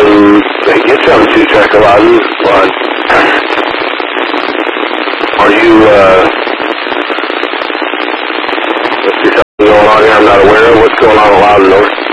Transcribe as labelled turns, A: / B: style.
A: Get something to track a lot. Are you, is something going on here I'm not aware of? What's going on a lot in North?